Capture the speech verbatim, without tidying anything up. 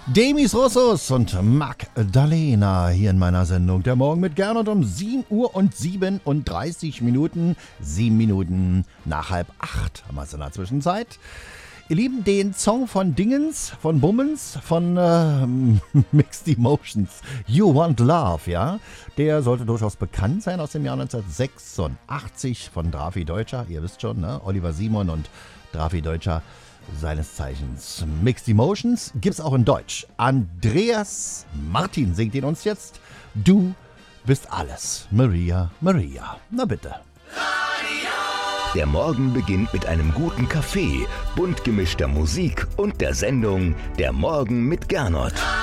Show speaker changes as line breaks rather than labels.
Demis Russos und Magdalena hier in meiner Sendung. Der Morgen mit Gernot um sieben Uhr und siebenunddreißig Minuten. Sieben Minuten nach halb acht haben wir es in der Zwischenzeit. Ihr Lieben, den Song von Dingens, von Bummens, von äh, Mixed Emotions, You Want Love, ja, der sollte durchaus bekannt sein aus dem Jahr neunzehnhundertsechsundachtzig von Drafi Deutscher. Ihr wisst schon, ne? Oliver Simon und Drafi Deutscher, seines Zeichens. Mixed Emotions gibt's auch in Deutsch. Andreas Martin singt ihn uns jetzt. Du bist alles, Maria, Maria. Na bitte.
Der Morgen beginnt mit einem guten Kaffee, bunt gemischter Musik und der Sendung Der Morgen mit Gernot.